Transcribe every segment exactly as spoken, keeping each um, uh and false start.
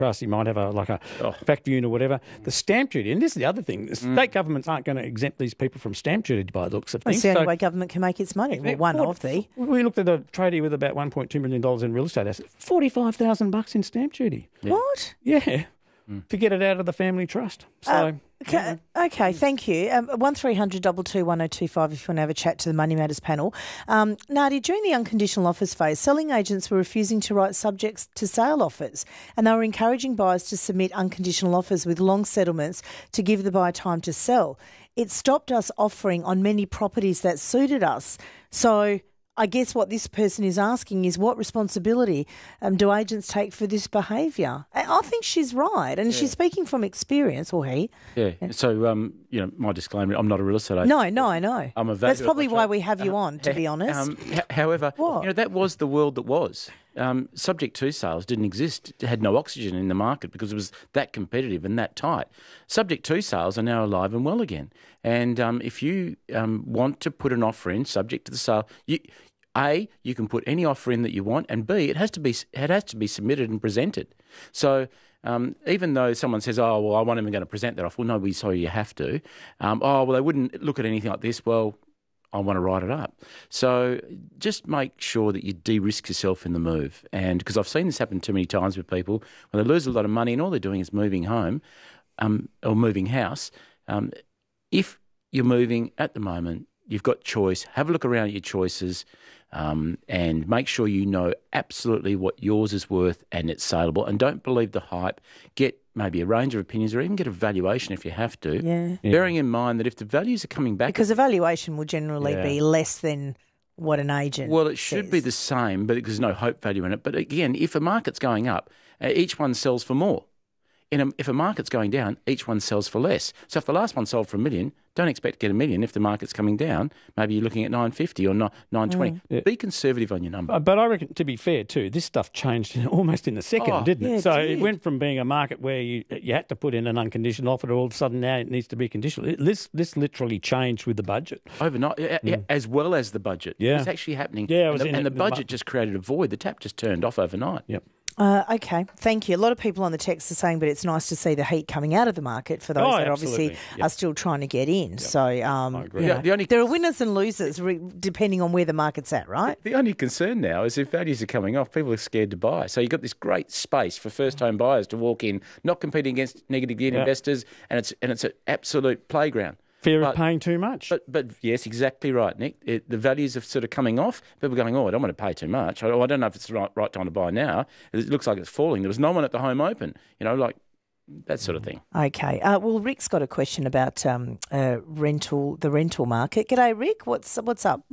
trust. You might have a like a Oh. factory unit or whatever. The stamp duty, and this is the other thing, the Mm. state governments aren't going to exempt these people from stamp duty by the looks of That's things. the only So- way government can make its money. Well, one What- of the. We looked at a tradie with about one point two million dollars in real estate assets, forty-five thousand bucks in stamp duty. What? Yeah, to get it out of the family trust. So, Uh, Okay, okay, thank you. Um, one three hundred two two one oh two five if you want to have a chat to the Money Matters panel. Um, Nadi, during the unconditional offers phase, selling agents were refusing to write subjects to sale offers, and they were encouraging buyers to submit unconditional offers with long settlements to give the buyer time to sell. It stopped us offering on many properties that suited us. So I guess what this person is asking is what responsibility um, do agents take for this behaviour? I, I think she's right, and she's speaking from experience, or he. Yeah. So, um, you know, my disclaimer: I'm not a real estate agent. No, no, I know. I'm a That's valuer probably of why my we trade. have you on, to Uh, be honest. Um, h- however, What? you know, that was the world that was. Um, subject to sales didn't exist. It had no oxygen in the market because it was that competitive and that tight. Subject to sales are now alive and well again. And um, if you um, want to put an offer in subject to the sale, you, A, you can put any offer in that you want, and B, it has to be it has to be submitted and presented. So um, even though someone says, "Oh, well, I wasn't even going to present that offer," well, no, we sorry, you have to. Um, oh, well, they wouldn't look at anything like this. Well, I want to write it up. So just make sure that you de-risk yourself in the move. And because I've seen this happen too many times with people, when they lose a lot of money and all they're doing is moving home um, or moving house. Um, if you're moving at the moment, you've got choice. Have a look around at your choices um, and make sure you know absolutely what yours is worth and it's saleable. And don't believe the hype. Get maybe a range of opinions or even get a valuation if you have to. Yeah. Yeah. Bearing in mind that if the values are coming back... Because evaluation will generally Yeah. be less than what an agent Well, it should be says. the same, but there's no hope value in it. But again, if a market's going up, uh, each one sells for more. In a, if a market's going down, each one sells for less. So if the last one sold for a million, don't expect to get a million. If the market's coming down, maybe you're looking at nine fifty or nine twenty. Yeah. Be conservative on your number. Uh, But I reckon, to be fair too, this stuff changed in- almost in a second, Oh, didn't yeah, it? it So did. it went from being a market where you you had to put in an unconditional offer to all of a sudden now it needs to be conditional. It, this this literally changed with the budget. Overnight, yeah, yeah, as well as the budget. Yeah. It's actually happening. Yeah, I and was the, in and it the in the budget bu- just created a void. The tap just turned off overnight. Yep. Uh, okay, thank you. A lot of people on the text are saying, but it's nice to see the heat coming out of the market for those Oh, that obviously absolutely. Yep. are still trying to get in. So um, I agree. you Yeah, know, the only- there are winners and losers re- depending on where the market's at, right? The only concern now is if values are coming off, people are scared to buy. So you've got this great space for first-home buyers to walk in, not competing against negative geared Yeah. investors, and it's and it's an absolute playground. Fear But- of paying too much. But but yes, exactly right, Nick. It, the values are sort of coming off. People are going, oh, I don't want to pay too much. I, I don't know if it's the right, right time to buy now. It looks like it's falling. There was no one at the home open, you know, like that sort of thing. Okay. Uh, well, Rick's got a question about um, uh, rental, the rental market. G'day, Rick. What's what's up?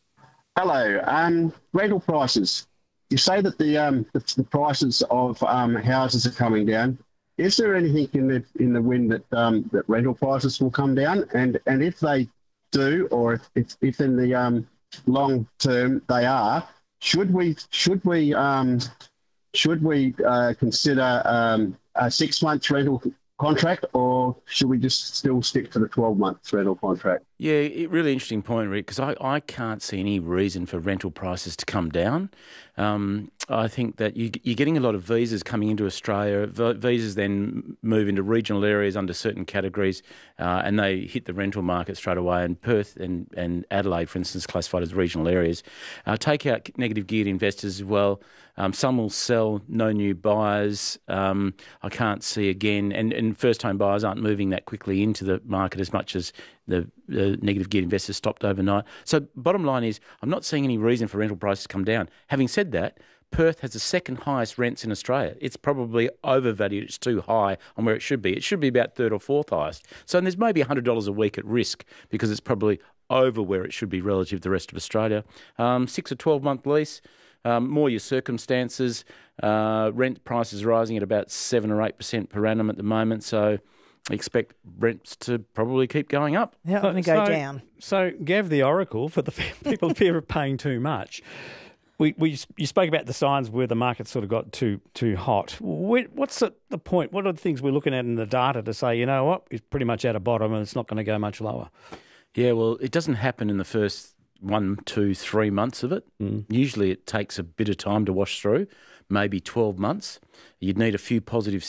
Hello. Um, rental prices. You say that the um, the, the prices of um, houses are coming down. Is there anything in the in the wind that um, that rental prices will come down? And and if they do, or if if, if in the um, long term they are, should we should we um, should we uh, consider um, a six month rental contract, or should we just still stick to the twelve month rental contract? Yeah, it, really interesting point, Rick, because I, I can't see any reason for rental prices to come down. Um, I think that you, you're getting a lot of visas coming into Australia. V- visas then move into regional areas under certain categories, uh, and they hit the rental market straight away. And Perth and, and Adelaide, for instance, classified as regional areas. Uh, take out negative geared investors as well. Um, some will sell, no new buyers. Um, I can't see again, and, and first-home buyers aren't moving that quickly into the market as much as the, the negative geared investors stopped overnight. So bottom line is, I'm not seeing any reason for rental prices to come down. Having said that, Perth has the second highest rents in Australia. It's probably overvalued. It's too high on where it should be. It should be about third or fourth highest. So there's maybe one hundred dollars a week at risk because it's probably over where it should be relative to the rest of Australia. Um, six or twelve-month lease. Um, more your circumstances. Uh, rent prices rising at about seven or eight percent per annum at the moment, so expect rents to probably keep going up. They're not going to go so, down. So, Gav the Oracle, for the people fear of paying too much, we, we you spoke about the signs where the market sort of got too too hot. Where, what's the, the point? What are the things we're looking at in the data to say, you know what, it's pretty much at a bottom and it's not going to go much lower? Yeah, well, it doesn't happen in the first one, two, three months of it. Mm. Usually it takes a bit of time to wash through. maybe twelve months. You'd need a few positive